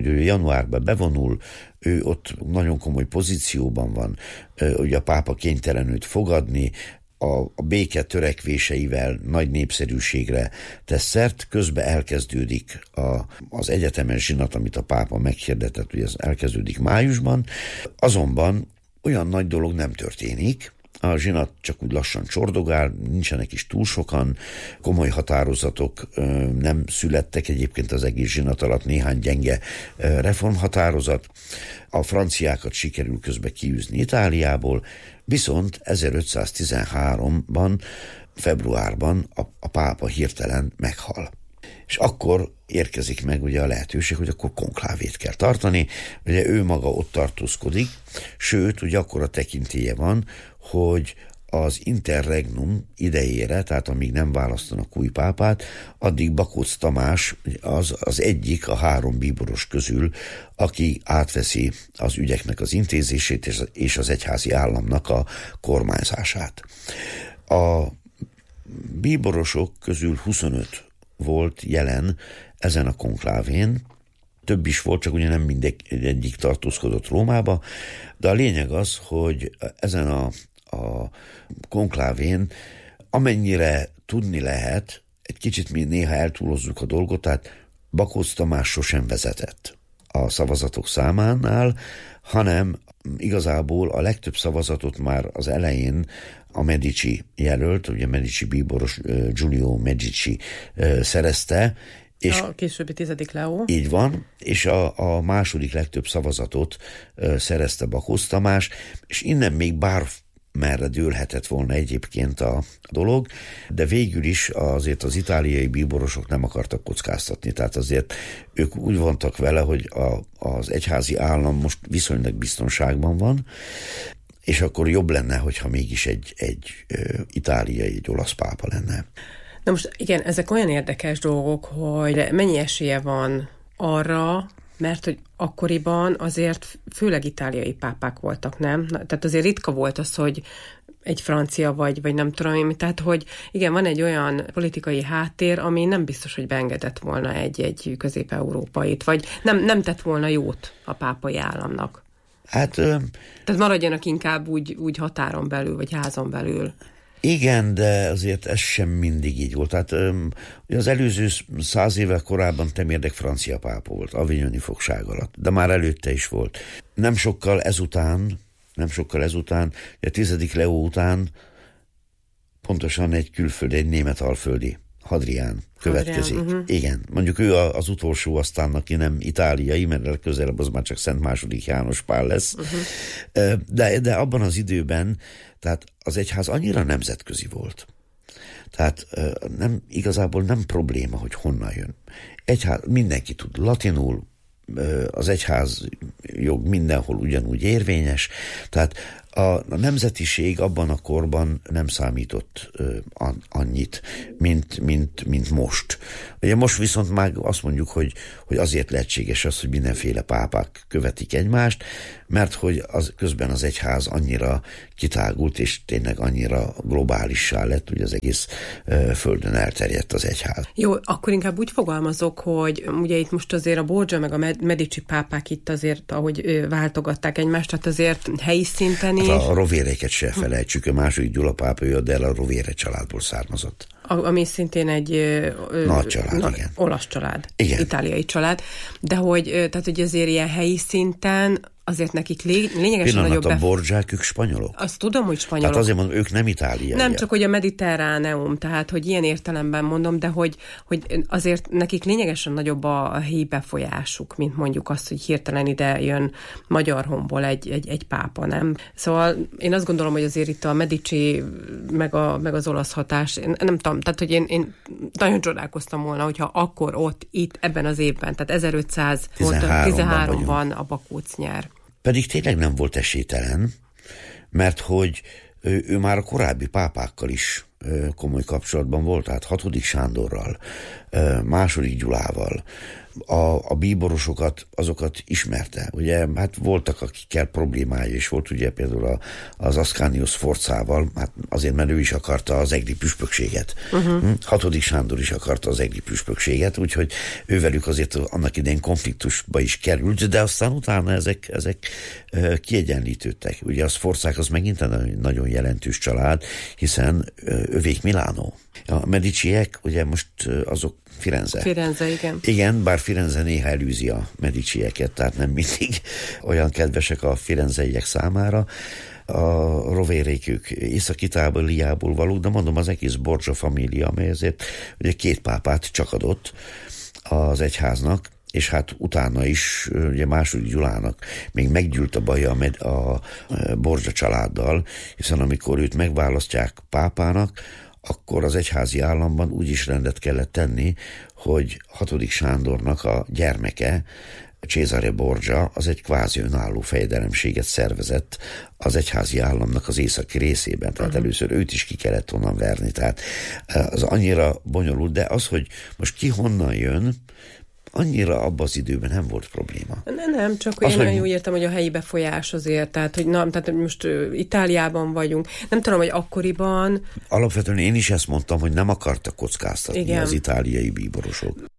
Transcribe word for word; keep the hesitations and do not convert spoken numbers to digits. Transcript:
ő januárban bevonul, ő ott nagyon komoly pozícióban van, hogy a pápa kénytelen őt fogadni, a, a béke törekvéseivel nagy népszerűségre tesz szert, közben elkezdődik a, az egyetemes zsinat, amit a pápa meghirdetett, hogy ez elkezdődik májusban, azonban olyan nagy dolog nem történik, a zsinat csak úgy lassan csordogál, nincsenek is túl sokan, komoly határozatok nem születtek, egyébként az egész zsinat alatt néhány gyenge reformhatározat, a franciákat sikerül közben kiűzni Itáliából, viszont ezerötszáztizenháromban, februárban a, a pápa hirtelen meghal. És akkor érkezik meg ugye a lehetőség, hogy akkor konklávét kell tartani, ugye ő maga ott tartózkodik, sőt, ugye akkor a tekintélye van, hogy az interregnum idejére, tehát amíg nem választanak új pápát, addig Bakócz Tamás az, az egyik a három bíboros közül, aki átveszi az ügyeknek az intézését és az egyházi államnak a kormányzását. A bíborosok közül huszonöt volt jelen ezen a konklávén, több is volt, csak ugye nem mindegyik tartózkodott Rómába, de a lényeg az, hogy ezen a, a konklávén amennyire tudni lehet, egy kicsit mi néha eltúlozzuk a dolgot, tehát Bakócz Tamás sosem vezetett a szavazatok számánál, hanem igazából a legtöbb szavazatot már az elején a Medici jelölt, ugye Medici bíboros Giulio Medici szerezte, és a későbbi tizedik Leó. Így van, és a, a második legtöbb szavazatot uh, szerezte Bakócz Tamás, és innen még bár merre dőlhetett volna egyébként a dolog, de végül is azért az itáliai bíborosok nem akartak kockáztatni, tehát azért ők úgy vontak vele, hogy a, az egyházi állam most viszonylag biztonságban van, és akkor jobb lenne, hogyha mégis egy, egy uh, itáliai, egy olasz pápa lenne. Na most igen, ezek olyan érdekes dolgok, hogy mennyi esélye van arra, mert hogy akkoriban azért főleg itáliai pápák voltak, nem? Tehát azért ritka volt az, hogy egy francia vagy, vagy nem tudom én, tehát hogy igen, van egy olyan politikai háttér, ami nem biztos, hogy beengedett volna egy-egy közép-európait, vagy nem, nem tett volna jót a pápai államnak. Hát... Ö... Tehát maradjanak inkább úgy, úgy határon belül, vagy házon belül. Igen, de azért ez sem mindig így volt. Tehát az előző száz évvel korábban Temérdek francia pápa volt, avignoni fogság alatt, de már előtte is volt. Nem sokkal ezután, nem sokkal ezután, a tizedik Leó után pontosan egy külföldi, egy német alföldi, Hadrián következik. Hadrián, uh-huh. Igen, mondjuk ő az utolsó aztán, aki nem itáliai, mert legközelebb az már csak Szent második János Pál lesz. Uh-huh. De, de abban az időben, tehát az egyház annyira nemzetközi volt. Tehát nem, igazából nem probléma, hogy honnan jön. Egyház, mindenki tud latinul, az egyház jog mindenhol ugyanúgy érvényes, tehát a, a nemzetiség abban a korban nem számított uh, annyit, mint, mint, mint most. Ugye most viszont már azt mondjuk, hogy, hogy azért lehetséges az, hogy mindenféle pápák követik egymást, mert hogy az, közben az egyház annyira kitágult, és tényleg annyira globálissá lett, hogy az egész uh, földön elterjedt az egyház. Jó, akkor inkább úgy fogalmazok, hogy ugye itt most azért a Borgia meg a Medici pápák itt azért, ahogy váltogatták egymást, tehát azért helyi szinten hát a Rovéreket se felejtsük, a második Gyula pápa jött, el a Rovére családból származott. Ami szintén egy nagy család, na, igen. Olasz család, igen. Itáliai család, de hogy, tehát, hogy azért ilyen helyi szinten azért nekik lé, lényegesen Pillanat, nagyobb... Pillanat, a Borgiák, ők spanyolok. Azt tudom, hogy spanyolok. Hát azért mondom, ők nem itáliaiak. Nem csak, hogy a mediterráneum, tehát, hogy ilyen értelemben mondom, de hogy, hogy azért nekik lényegesen nagyobb a, a helyi befolyásuk, mint mondjuk azt, hogy hirtelen ide jön magyar honból egy, egy, egy pápa, nem? Szóval én azt gondolom, hogy azért itt a Medici meg, a, meg az olasz hatás, én nem tudom, tehát, hogy én, én nagyon csodálkoztam volna, hogyha akkor ott, itt, ebben az évben, tehát ezerötszáztizenháromban a Bakócz nyer. Pedig tényleg nem volt esélytelen, mert hogy ő, ő már a korábbi pápákkal is komoly kapcsolatban volt, tehát hatodik Sándorral, második Gyulával. A, a bíborosokat, azokat ismerte. Ugye, hát voltak, akikkel problémája is volt, ugye például a, az Ascanius Sforzával, hát azért, mert ő is akarta az egri püspökséget. Uh-huh. Hatodik Sándor is akarta az egri püspökséget, úgyhogy ővelük azért annak idején konfliktusba is került, de aztán utána ezek, ezek kiegyenlítődtek. Ugye a Sforzák az megint egy nagyon jelentős család, hiszen övék Milánó. A Mediciek, ugye most azok Firenze. Firenze, igen. Igen, bár Firenze néha elűzi a Medicieket, tehát nem mindig olyan kedvesek a firenzeiek számára. A rovérék ők Észak-Itáliából valók, de mondom, az egész Borgia família, amely ezért ugye két pápát csak adott az egyháznak, és hát utána is, ugye második Gyulának még meggyűlt a baja a, a Borgia családdal, hiszen amikor őt megválasztják pápának, akkor az egyházi államban úgy is rendet kellett tenni, hogy hatodik Sándornak a gyermeke, Cesare Borgia, az egy kvázi önálló fejedelemséget szervezett az egyházi államnak az északi részében, tehát uh-huh. először őt is ki kellett onnan verni, tehát az annyira bonyolult, de az, hogy most ki honnan jön, annyira abban az időben nem volt probléma. Nem, nem, csak az, én hogy... nagyon úgy értem, hogy a helyi befolyás azért, tehát hogy, na, tehát, hogy most uh, Itáliában vagyunk. Nem tudom, hogy akkoriban... Alapvetően én is ezt mondtam, hogy nem akartak kockáztatni igen. az itáliai bíborosok.